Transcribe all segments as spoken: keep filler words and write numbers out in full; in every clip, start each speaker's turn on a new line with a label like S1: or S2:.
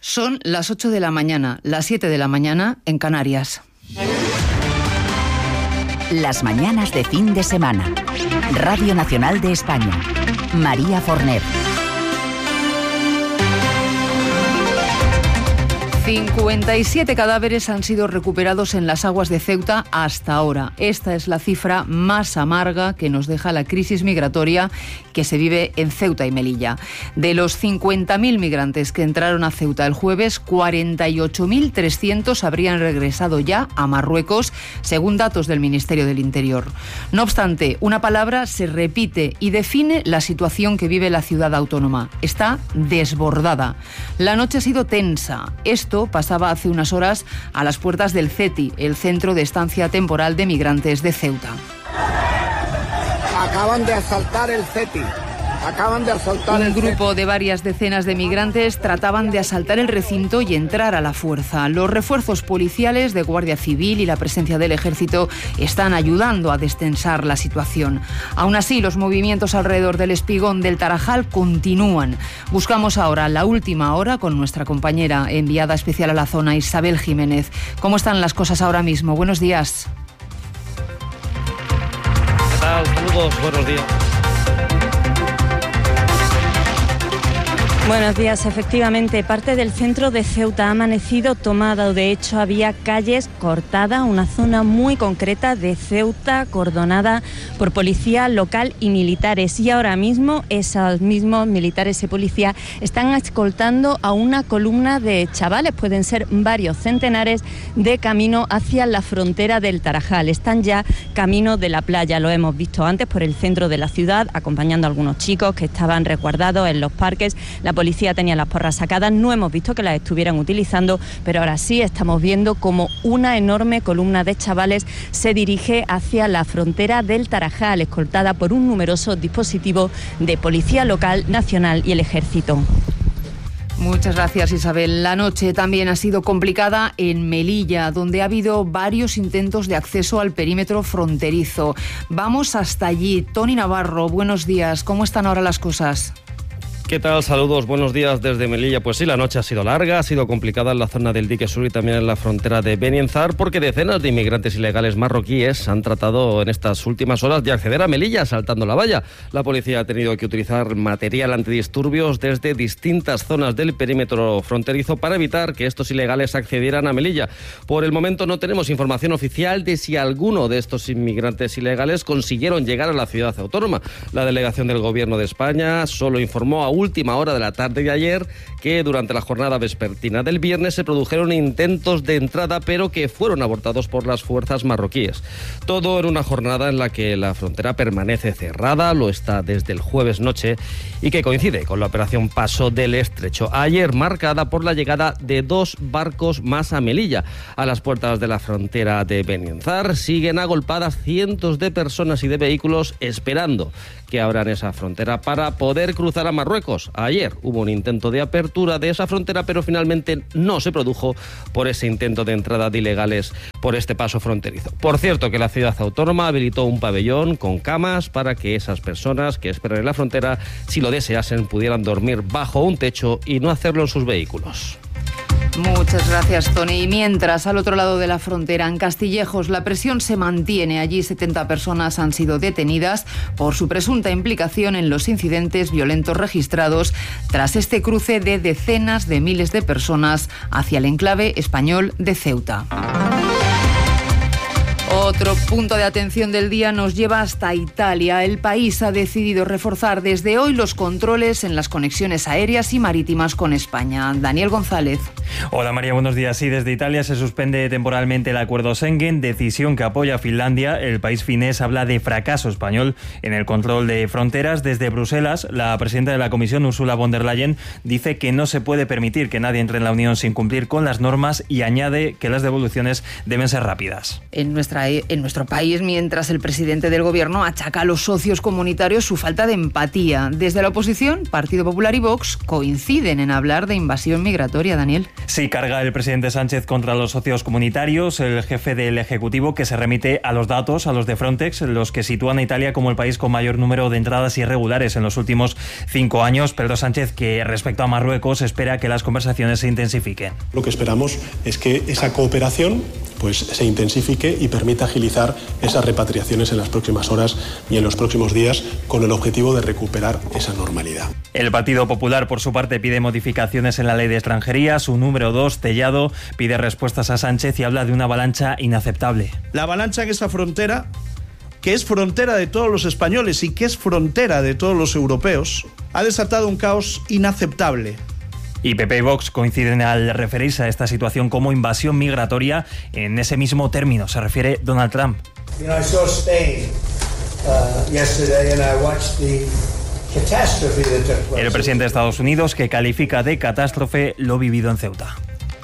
S1: Son las ocho de la mañana, las siete de la mañana en Canarias.
S2: Las mañanas de fin de semana. Radio Nacional de España. María Forner.
S1: cincuenta y siete cadáveres han sido recuperados en las aguas de Ceuta hasta ahora. Esta es la cifra más amarga que nos deja la crisis migratoria que se vive en Ceuta y Melilla. De los cincuenta mil migrantes que entraron a Ceuta el jueves, cuarenta y ocho mil trescientos habrían regresado ya a Marruecos, según datos del Ministerio del Interior. No obstante, una palabra se repite y define la situación que vive la ciudad autónoma. Está desbordada. La noche ha sido tensa. Esto pasaba hace unas horas a las puertas del CETI, el Centro de Estancia Temporal de Migrantes de Ceuta.
S3: Acaban de asaltar el CETI. Acaban de asaltar
S1: Un
S3: el
S1: grupo
S3: CETI.
S1: de varias decenas de migrantes trataban de asaltar el recinto y entrar a la fuerza. Los refuerzos policiales de Guardia Civil y la presencia del Ejército están ayudando a destensar la situación. Aún así, los movimientos alrededor del espigón del Tarajal continúan. Buscamos ahora la última hora con nuestra compañera enviada especial a la zona, Isabel Jiménez. ¿Cómo están las cosas ahora mismo? Buenos días.
S4: ¿Qué tal? Saludos, buenos días.
S5: Buenos días. Efectivamente, parte del centro de Ceuta ha amanecido tomada. De hecho, había calles cortadas, una zona muy concreta de Ceuta cordonada por policía local y militares. Y ahora mismo esos mismos militares y policías están escoltando a una columna de chavales, pueden ser varios centenares, de camino hacia la frontera del Tarajal. Están ya camino de la playa, lo hemos visto antes por el centro de la ciudad, acompañando a algunos chicos que estaban resguardados en los parques. La policía tenía las porras sacadas, no hemos visto que las estuvieran utilizando, pero ahora sí estamos viendo como una enorme columna de chavales se dirige hacia la frontera del Tarajal, escoltada por un numeroso dispositivo de policía local, nacional y el ejército.
S1: Muchas gracias, Isabel. La noche también ha sido complicada en Melilla, donde ha habido varios intentos de acceso al perímetro fronterizo. Vamos hasta allí. Tony Navarro, buenos días. ¿Cómo están ahora las cosas?
S4: ¿Qué tal? Saludos, buenos días desde Melilla. Pues sí, la noche ha sido larga, ha sido complicada en la zona del Dique Sur y también en la frontera de Benienzar, porque decenas de inmigrantes ilegales marroquíes han tratado en estas últimas horas de acceder a Melilla saltando la valla. La policía ha tenido que utilizar material antidisturbios desde distintas zonas del perímetro fronterizo para evitar que estos ilegales accedieran a Melilla. Por el momento no tenemos información oficial de si alguno de estos inmigrantes ilegales consiguieron llegar a la ciudad autónoma. La delegación del Gobierno de España solo informó a última hora de la tarde de ayer que durante la jornada vespertina del viernes se produjeron intentos de entrada, pero que fueron abortados por las fuerzas marroquíes. Todo en una jornada en la que la frontera permanece cerrada, lo está desde el jueves noche, y que coincide con la operación Paso del Estrecho, ayer marcada por la llegada de dos barcos más a Melilla. A las puertas de la frontera de Benienzar siguen agolpadas cientos de personas y de vehículos esperando que abran esa frontera para poder cruzar a Marruecos. Ayer hubo un intento de apertura de esa frontera, pero finalmente no se produjo por ese intento de entrada de ilegales por este paso fronterizo. Por cierto, que la ciudad autónoma habilitó un pabellón con camas para que esas personas que esperan en la frontera, si lo deseasen, pudieran dormir bajo un techo y no hacerlo en sus vehículos.
S1: Muchas gracias, Tony. Y mientras, al otro lado de la frontera, en Castillejos, la presión se mantiene. Allí setenta personas han sido detenidas por su presunta implicación en los incidentes violentos registrados tras este cruce de decenas de miles de personas hacia el enclave español de Ceuta. Otro punto de atención del día nos lleva hasta Italia. El país ha decidido reforzar desde hoy los controles en las conexiones aéreas y marítimas con España. Daniel González.
S6: Hola María, buenos días. Sí, desde Italia se suspende temporalmente el acuerdo Schengen, decisión que apoya a Finlandia. El país finés habla de fracaso español en el control de fronteras. Desde Bruselas, la presidenta de la Comisión, Ursula von der Leyen, dice que no se puede permitir que nadie entre en la Unión sin cumplir con las normas y añade que las devoluciones deben ser rápidas.
S1: En nuestra país, en nuestro país, mientras el presidente del gobierno achaca a los socios comunitarios su falta de empatía. Desde la oposición, Partido Popular y Vox coinciden en hablar de invasión migratoria, Daniel.
S6: Sí, carga el presidente Sánchez contra los socios comunitarios, el jefe del Ejecutivo, que se remite a los datos, a los de Frontex, los que sitúan a Italia como el país con mayor número de entradas irregulares en los últimos cinco años. Pedro Sánchez, que respecto a Marruecos, espera que las conversaciones se intensifiquen.
S7: Lo que esperamos es que esa cooperación pues se intensifique y permita agilizar esas repatriaciones en las próximas horas y en los próximos días, con el objetivo de recuperar esa normalidad.
S6: El Partido Popular, por su parte, pide modificaciones en la ley de extranjería. Su número dos, Tellado, pide respuestas a Sánchez y habla de una avalancha inaceptable.
S8: La avalancha en esta frontera, que es frontera de todos los españoles y que es frontera de todos los europeos, ha desatado un caos inaceptable.
S6: Y P P y Vox coinciden al referirse a esta situación como invasión migratoria. En ese mismo término se refiere Donald Trump.
S9: You know, I saw Spain uh, yesterday and I watched the catastrophe that took place.
S6: El presidente de Estados Unidos, que califica de catástrofe lo vivido en Ceuta.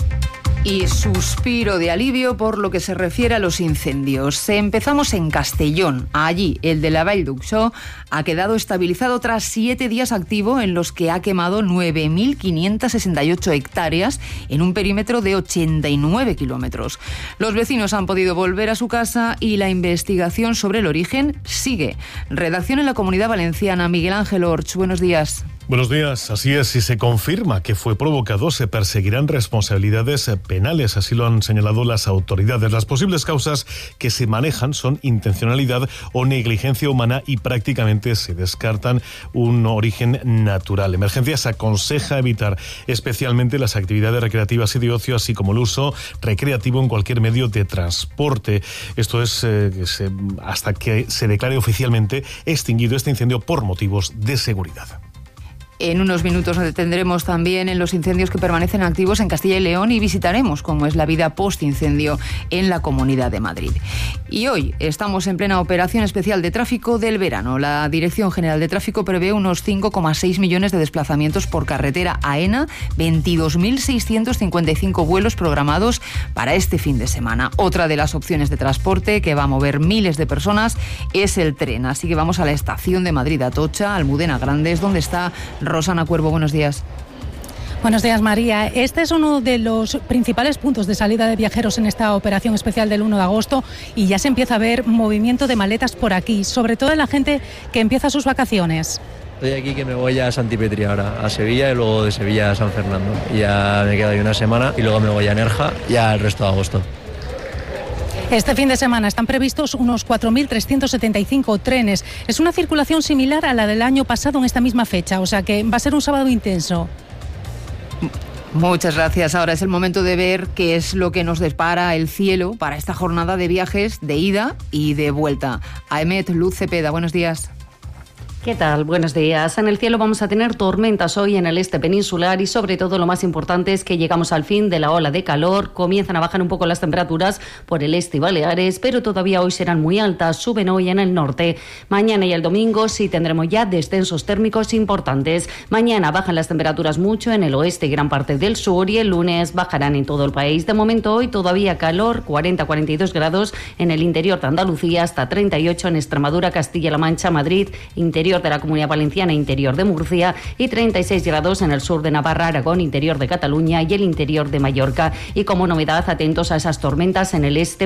S1: Y suspiro de alivio por lo que se refiere a los incendios. Empezamos en Castellón. Allí, el de la Vall d'Uixó ha quedado estabilizado tras siete días activo, en los que ha quemado nueve mil quinientas sesenta y ocho hectáreas en un perímetro de ochenta y nueve kilómetros. Los vecinos han podido volver a su casa y la investigación sobre el origen sigue. Redacción en la Comunidad Valenciana. Miguel Ángel Orch, buenos días.
S10: Buenos días. Así es, si se confirma que fue provocado, se perseguirán responsabilidades penales. Así lo han señalado las autoridades. Las posibles causas que se manejan son intencionalidad o negligencia humana y prácticamente se descartan un origen natural. Emergencias aconseja evitar especialmente las actividades recreativas y de ocio, así como el uso recreativo en cualquier medio de transporte. Esto es eh, que se, hasta que se declare oficialmente extinguido este incendio por motivos de seguridad.
S1: En unos minutos nos detendremos también en los incendios que permanecen activos en Castilla y León y visitaremos cómo es la vida post-incendio en la Comunidad de Madrid. Y hoy estamos en plena operación especial de tráfico del verano. La Dirección General de Tráfico prevé unos cinco coma seis millones de desplazamientos por carretera a AENA, veintidós mil seiscientos cincuenta y cinco vuelos programados para este fin de semana. Otra de las opciones de transporte que va a mover miles de personas es el tren. Así que vamos a la estación de Madrid Atocha, Almudena Grandes, donde está Rosana Cuervo. Buenos días.
S11: Buenos días, María. Este es uno de los principales puntos de salida de viajeros en esta operación especial del uno de agosto y ya se empieza a ver movimiento de maletas por aquí, sobre todo en la gente que empieza sus vacaciones.
S12: Estoy aquí que me voy a Santipetri ahora, a Sevilla y luego de Sevilla a San Fernando. Ya me quedo ahí una semana y luego me voy a Nerja ya el resto de agosto.
S11: Este fin de semana están previstos unos cuatro mil trescientos setenta y cinco trenes. Es una circulación similar a la del año pasado en esta misma fecha, o sea que va a ser un sábado intenso.
S1: Muchas gracias. Ahora es el momento de ver qué es lo que nos depara el cielo para esta jornada de viajes de ida y de vuelta. Aemet Luz Cepeda, buenos días.
S13: ¿Qué tal? Buenos días. En el cielo vamos a tener tormentas hoy en el este peninsular y sobre todo lo más importante es que llegamos al fin de la ola de calor. Comienzan a bajar un poco las temperaturas por el este y Baleares, pero todavía hoy serán muy altas, suben hoy en el norte. Mañana y el domingo sí tendremos ya descensos térmicos importantes. Mañana bajan las temperaturas mucho en el oeste y gran parte del sur y el lunes bajarán en todo el país. De momento hoy todavía calor, cuarenta a cuarenta y dos grados en el interior de Andalucía, hasta treinta y ocho en Extremadura, Castilla-La Mancha, Madrid, interior de la Comunidad Valenciana, interior de Murcia y treinta y seis grados en el sur de Navarra, Aragón, interior de Cataluña y el interior de Mallorca. Y como novedad, atentos a esas tormentas en el este